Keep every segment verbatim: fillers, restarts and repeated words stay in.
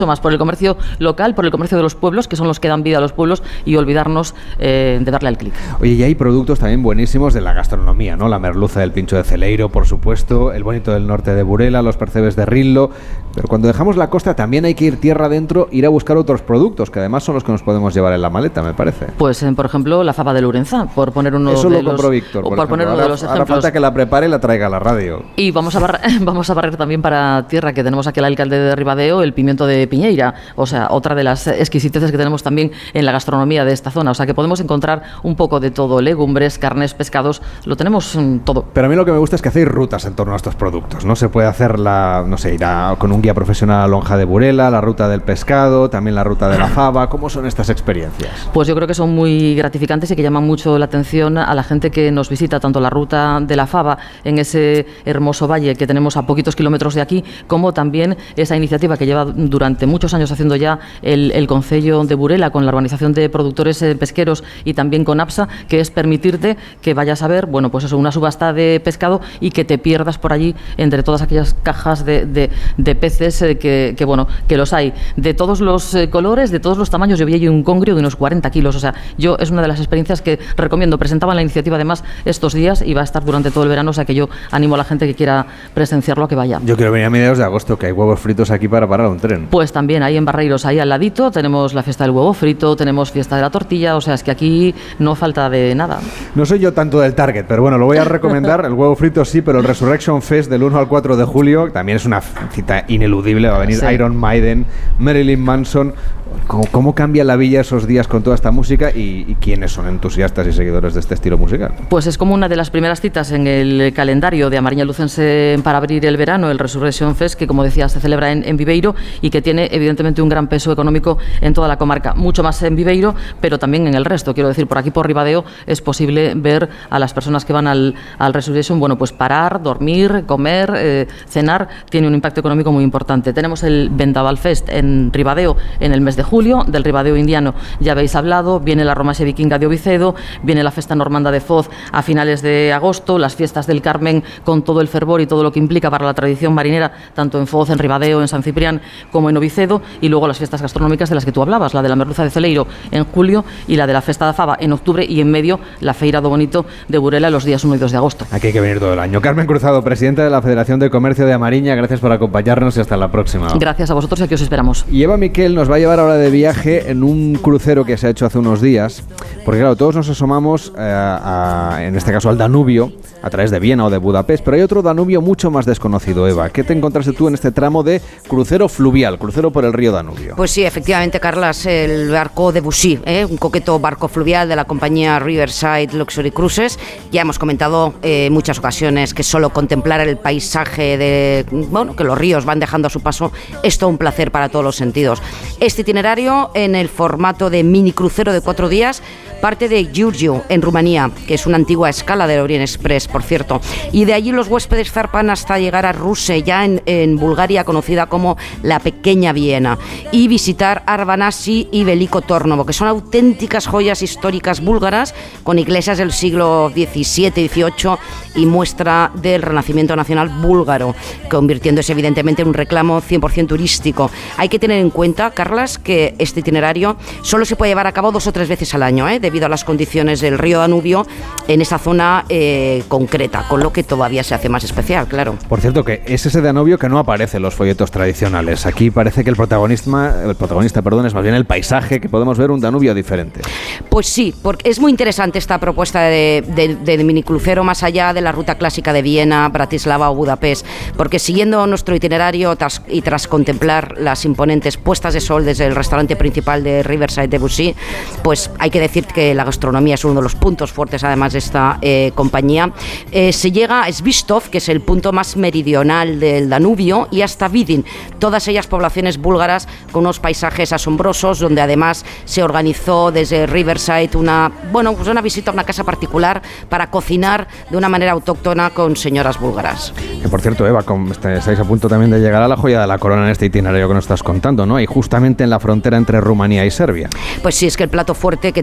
más por el comercio local, por el comercio de los pueblos, que son los que dan vida a los pueblos, y olvidarnos eh, de darle al clic. Oye, y hay productos también buenísimos de la gastronomía, ¿no? La merluza del Pincho de Celeiro, por supuesto, el bonito del norte de Burela, los percebes de Rillo, pero cuando dejamos la costa también hay que ir tierra adentro, ir a buscar otros productos, que además son los que nos podemos llevar en la maleta, me parece. Pues, eh, por ejemplo, la fava de Lourenzá, por poner uno Eso de lo los... compró Víctor, por, por poner uno ahora, de los ejemplos. Ahora falta que la prepare y la traiga a la radio. Y vamos a, barrer, vamos a barrer también para tierra, que tenemos aquí al alcalde de Ribadeo, el pimiento de Piñeira, o sea, otra de las exquisiteces que tenemos también en la gastronomía de esta zona. O sea, que podemos encontrar un poco de todo, legumbres, carnes, pescados, lo tenemos mm, todo. Pero a mí lo que me gusta es que hacéis rutas en torno a estos productos, ¿no? Se puede hacer la, no sé, ir a, con un guía profesional a Lonja de Burela, la ruta del pescado, también la ruta de la fava. ¿Cómo son estas experiencias? Pues yo creo que son muy gratificantes y que llaman mucho la atención a la gente que nos visita, tanto la ruta de la fava en ese hermoso valle que tenemos a poquitos kilómetros de aquí, como también esa iniciativa que lleva durante muchos años haciendo ya el, el Concello de Burela con la organización de productores eh, pesqueros y también con APSA, que es permitirte que vayas a ver, bueno, pues eso, una subasta de pescado y que te pierdas por allí entre todas aquellas cajas de, de, de peces eh, que, que, bueno, que los hay de todos los eh, colores, de todos los tamaños. Yo vi allí un congrio de unos cuarenta kilos, o sea, yo es una de las experiencias que recomiendo. Presentaban la iniciativa además estos días y va a estar durante todo el verano, o sea que yo animo a la gente que quiera presenciarlo a que vaya. Yo quiero venir a mediados de agosto, que hay huevos fritos aquí para parar un tren. Pues también ahí en Barreiros, ahí al ladito, tenemos la fiesta del huevo frito, tenemos fiesta de la tortilla, o sea, es que aquí no falta de nada. No soy yo tanto del target, pero bueno, lo voy a recomendar. El huevo frito sí, pero el Resurrection Fest del uno al cuatro de julio también es una cita ineludible. Va a venir sí. Iron Maiden, Marilyn Manson. ¿Cómo, ¿Cómo cambia la villa esos días con toda esta música y, y quiénes son entusiastas y seguidores de este estilo musical? Pues es como una de las primeras citas en el calendario de Amariña Lucense para abrir el verano, el Resurrection Fest, que como decía se celebra en, en Viveiro y que tiene evidentemente un gran peso económico en toda la comarca, mucho más en Viveiro, pero también en el resto. Quiero decir, por aquí por Ribadeo es posible ver a las personas que van al, al Resurrection, bueno, pues parar, dormir, comer, eh, cenar, tiene un impacto económico muy importante. Tenemos el Vendaval Fest en Ribadeo en el mes de julio, del Ribadeo indiano ya habéis hablado, viene la Romaxe Vikinga de Ovicedo, viene la Festa Normanda de Foz a finales de agosto, las fiestas del Carmen con todo el fervor y todo lo que implica para la tradición marinera, tanto en Foz, en Ribadeo, en San Ciprián como en Ovicedo, y luego las fiestas gastronómicas de las que tú hablabas, la de la merluza de Celeiro en julio y la de la Festa da Fava en octubre, y en medio la Feira do Bonito de Burela los días uno y dos de agosto. Aquí hay que venir todo el año. Carmen Cruzado, presidenta de la Federación de Comercio de Amariña, gracias por acompañarnos y hasta la próxima. Gracias a vosotros y aquí os esperamos. Y Eva Miquel nos va a llevar ahora de viaje en un crucero que se ha hecho hace unos días, porque claro, todos nos asomamos eh, a, en este caso al Danubio a través de Viena o de Budapest, pero hay otro Danubio mucho más desconocido. Eva, ¿qué te encontraste tú en este tramo de crucero fluvial, crucero por el río Danubio? Pues sí, efectivamente, Carlas, el barco de Bussy, ¿eh? un coqueto barco fluvial de la compañía Riverside Luxury Cruises. Ya hemos comentado en eh, muchas ocasiones que solo contemplar el paisaje de, bueno, que los ríos van dejando a su paso es todo un placer para todos los sentidos. Este itinerario en el formato de mini crucero de cuatro días parte de Giurgiu, en Rumanía, que es una antigua escala del Orient Express, por cierto, y de allí los huéspedes zarpan hasta llegar a Ruse, ya en, en Bulgaria, conocida como la Pequeña Viena, y visitar Arvanasi y Veliko Tornovo, que son auténticas joyas históricas búlgaras con iglesias del siglo diecisiete dieciocho y muestra del renacimiento nacional búlgaro, convirtiéndose evidentemente en un reclamo cien por ciento turístico. Hay que tener en cuenta, Carlas, que este itinerario solo se puede llevar a cabo dos o tres veces al año, ¿eh? debido a las condiciones del río Danubio en esa zona eh, concreta, con lo que todavía se hace más especial, claro. Por cierto, que es ese Danubio que no aparece en los folletos tradicionales. Aquí parece que el protagonista, el protagonista, perdón, es más bien el paisaje, que podemos ver un Danubio diferente. Pues sí, porque es muy interesante esta propuesta de, de, de minicrucero más allá de la ruta clásica de Viena, Bratislava o Budapest, porque siguiendo nuestro itinerario tras, y tras contemplar las imponentes puestas de sol desde el restaurante principal de Riverside de Bussy, pues hay que decir que la gastronomía es uno de los puntos fuertes además de esta eh, compañía. Eh, se llega a Svistov, que es el punto más meridional del Danubio, y hasta Vidin, todas ellas poblaciones búlgaras con unos paisajes asombrosos, donde además se organizó desde Riverside una, bueno, pues una visita a una casa particular para cocinar de una manera autóctona con señoras búlgaras. Que por cierto, Eva, estáis a punto también de llegar a la joya de la corona en este itinerario que nos estás contando, ¿no? Y justamente en la frontera entre Rumanía y Serbia. Pues sí, es que el plato fuerte que te deja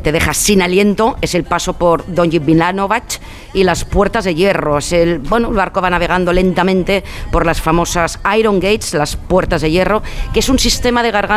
sin aliento es el paso por Donji Milanovac y las Puertas de Hierro. Es el, bueno, el barco va navegando lentamente por las famosas Iron Gates, las Puertas de Hierro, que es un sistema de gargantas